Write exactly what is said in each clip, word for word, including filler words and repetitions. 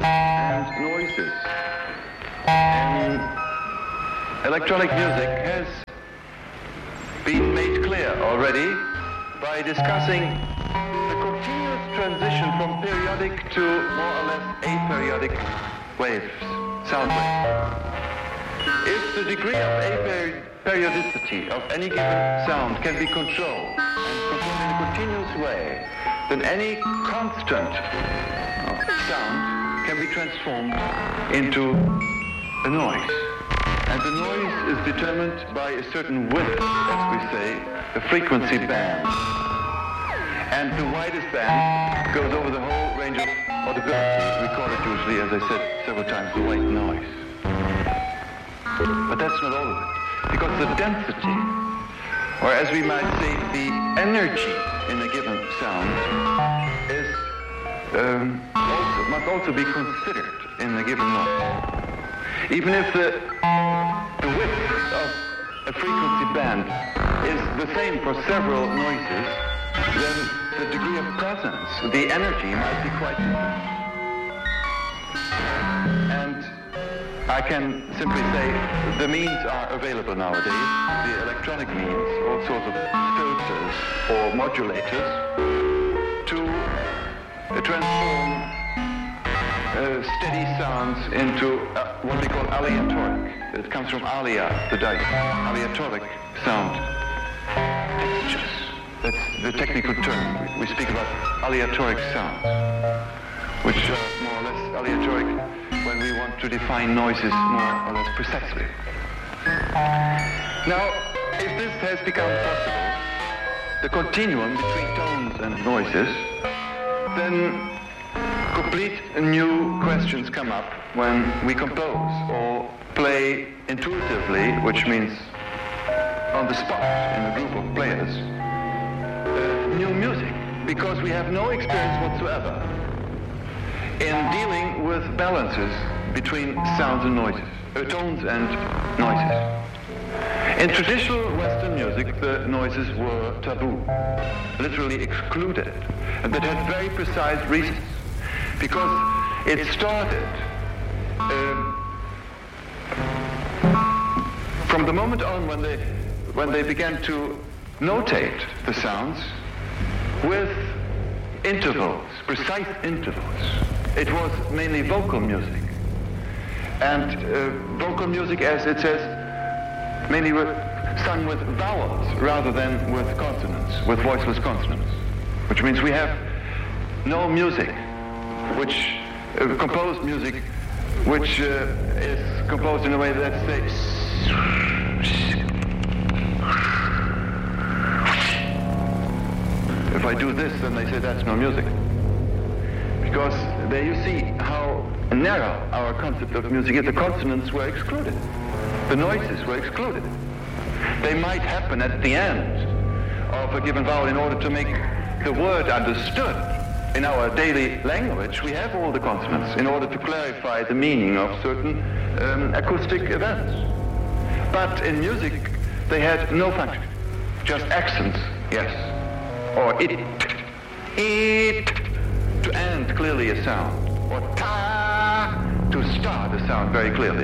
and noises. And electronic music has been made clear already by discussing the continuous transition from periodic to more or less aperiodic waves, sound waves. If the degree of aperiodicity of any given sound can be controlled and controlled in a continuous way, then any constant sound can be transformed into a noise. And the noise is determined by a certain width, as we say, the frequency band. And the widest band goes over the whole range of audibility. We call it usually, as I said several times, the white noise. But that's not all of it. Because the density, or as we might say, the energy in a given sound is um, also, must also be considered in a given noise. Even if the, the width of a frequency band is the same for several noises, then the degree of presence, the energy, might be quite different. And I can simply say the means are available nowadays, the electronic means, all sorts of filters or modulators, to uh, transform Uh, steady sounds into uh, what we call aleatoric. It comes from alia, the dice, aleatoric sound textures. That's the technical term. We speak about aleatoric sounds, which are more or less aleatoric when we want to define noises more or less precisely. Now, if this has become possible, the continuum between tones and noises, then complete new questions come up when we compose or play intuitively, which means on the spot in a group of players, uh, new music, because we have no experience whatsoever in dealing with balances between sounds and noises, uh, tones and noises. In traditional Western music, the noises were taboo, literally excluded, and that had very precise reasons. Because it started um, from the moment on when they when they began to notate the sounds with intervals, precise intervals. It was mainly vocal music, and uh, vocal music, as it says, mainly with, sung with vowels rather than with consonants, with voiceless consonants, which means we have no music. Which uh, composed music, which uh, is composed in a way that says, if I do this, then they say that's no music. Because there you see how narrow our concept of music is. The consonants were excluded. The noises were excluded. They might happen at the end of a given vowel in order to make the word understood. In our daily language, we have all the consonants in order to clarify the meaning of certain um, acoustic events. But in music, they had no function, just accents, yes, or it, it, to end clearly a sound, or ta, to start a sound very clearly.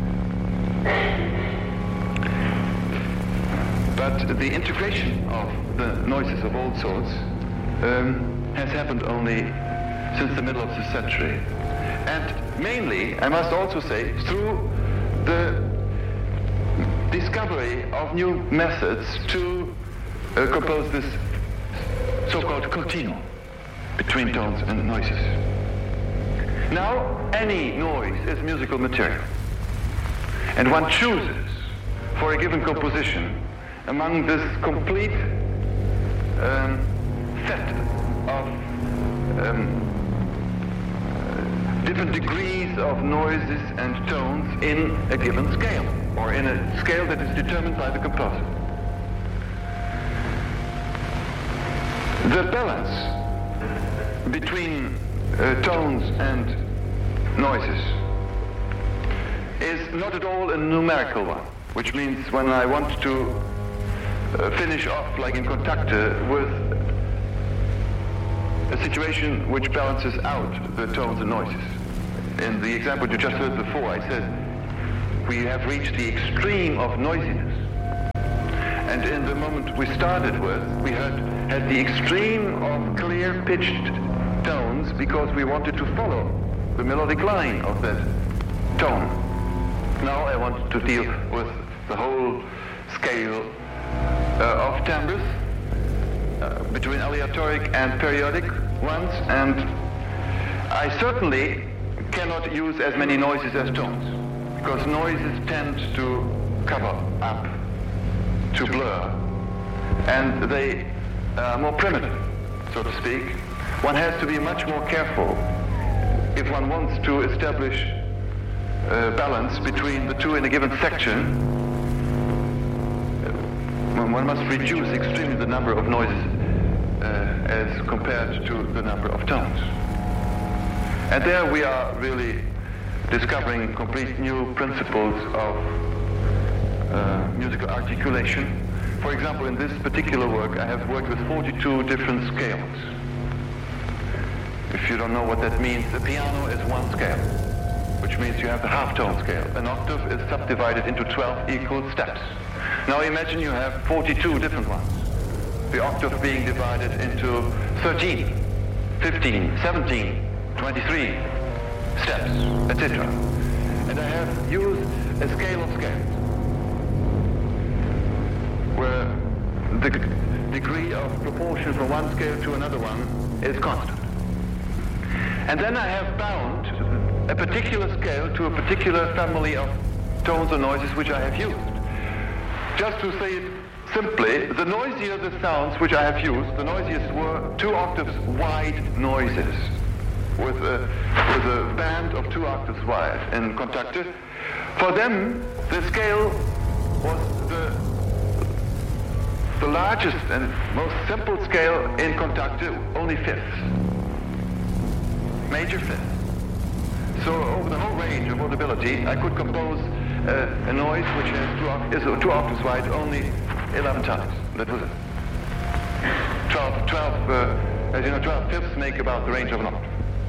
But the integration of the noises of all sorts um, has happened only since the middle of the century. And mainly, I must also say, through the discovery of new methods to uh, compose this so-called continuum between tones and noises. Now, any noise is musical material. And one chooses for a given composition among this complete um, set of um, different degrees of noises and tones in a given scale, or in a scale that is determined by the composer. The balance between uh, tones and noises is not at all a numerical one, which means when I want to uh, finish off, like in Contacte, with a situation which balances out the tones and noises. in the example you just heard before, I said we have reached the extreme of noisiness. And in the moment we started with, we had, had the extreme of clear pitched tones because we wanted to follow the melodic line of that tone. Now I want to deal with the whole scale uh, of timbres uh, between aleatoric and periodic ones, and I certainly cannot use as many noises as tones, because noises tend to cover up, to blur, and they are more primitive, so to speak. One has to be much more careful if one wants to establish uh, balance between the two in a given section. One must reduce extremely the number of noises uh, as compared to the number of tones. And there we are really discovering complete new principles of uh, musical articulation. For example, in this particular work, I have worked with forty-two different scales. If you don't know what that means, the piano is one scale, which means you have the half-tone scale. An octave is subdivided into twelve equal steps. Now imagine you have forty-two different ones. The octave being divided into thirteen, fifteen, seventeen, twenty-three steps, et cetera. And I have used a scale of scales, where the degree of proportion from one scale to another one is constant. And then I have bound a particular scale to a particular family of tones or noises which I have used. Just to say it simply, the noisier the sounds which I have used, the noisiest were two octaves wide noises with a, with a band of two octaves wide in conductor. For them, the scale was the, the largest and most simple scale in conductor, only fifths, major fifths. So over the whole range of audibility, I could compose uh, a noise which has two, oct- is two octaves wide only eleven times. That was it. twelve, twelve, uh, as you know, twelve fifths make about the range of an octave.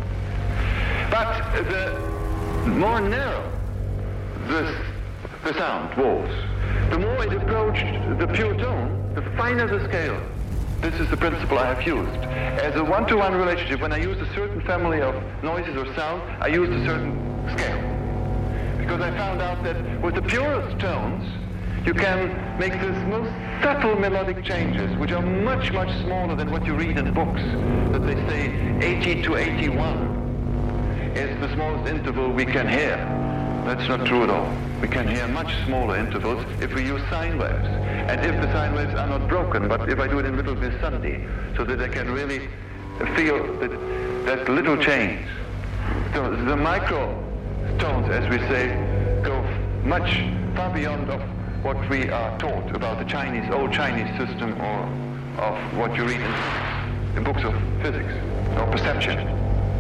But the more narrow the, the sound was, the more it approached the pure tone, the finer the scale. This is the principle I have used. As a one-to-one relationship, when I use a certain family of noises or sounds, I used a certain scale. Because I found out that with the purest tones, you can make this most subtle melodic changes, which are much, much smaller than what you read in books, that they say eighty to eighty-one is the smallest interval we can hear. That's not true at all. We can hear much smaller intervals if we use sine waves. And if the sine waves are not broken, but if I do it in little glissandi, so that I can really feel that, that little change. So the micro tones, as we say, go much far beyond of what we are taught about the Chinese, old Chinese system, or of what you read in, in books of physics or perception.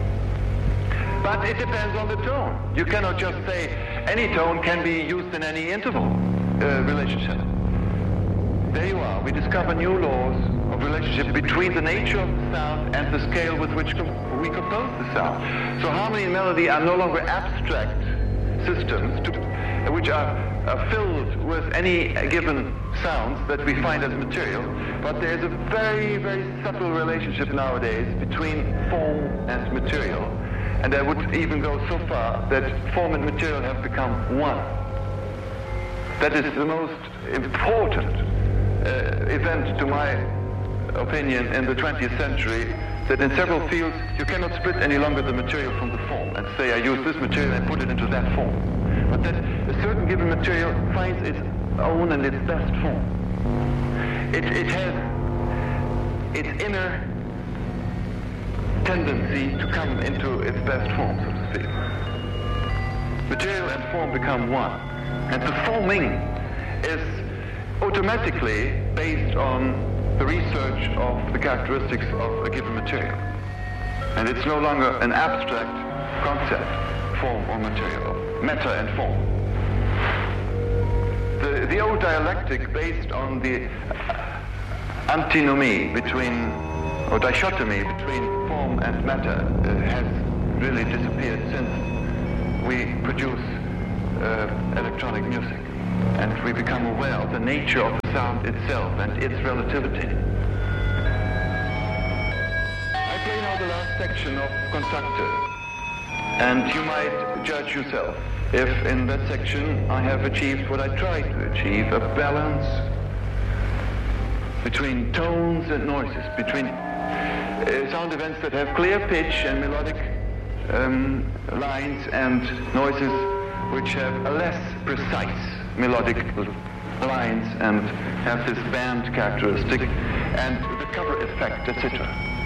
But it depends on the tone. You cannot just say any tone can be used in any interval uh, relationship. There you are. We discover new laws of relationship between the nature of the sound and the scale with which com- we compose the sound. So harmony and melody are no longer abstract systems to, uh, which are, are filled with any given sounds that we find as material, but there's a very, very subtle relationship nowadays between form and material. And I would even go so far that form and material have become one. That is the most important uh, event, to my opinion, in the twentieth century, that in several fields you cannot split any longer the material from the form and say I use this material and put it into that form. But that a certain given material finds its own and its best form. It, it has its inner tendency to come into its best form, so to speak. Material and form become one. And the forming is automatically based on the research of the characteristics of a given material. And it's no longer an abstract concept, form or material, matter and form. The, the old dialectic based on the antinomy between, or dichotomy between form and matter uh, has really disappeared since we produce uh, electronic music, and we become aware of the nature of the sound itself and its relativity. I play now the last section of Conductor, and you might judge yourself if in that section I have achieved what I tried to achieve, a balance between tones and noises, between uh, sound events that have clear pitch and melodic um, lines and noises which have a less precise melodic lines and have this band characteristic and the cover effect, et cetera.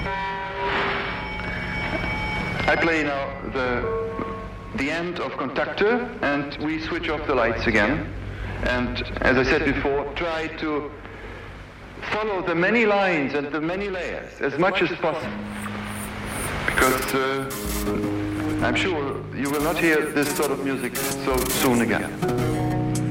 I play now the the end of Conductor, and we switch off the lights again, and as I said before, try to follow the many lines and the many layers as much as possible, because uh, I'm sure you will not hear this sort of music so soon again.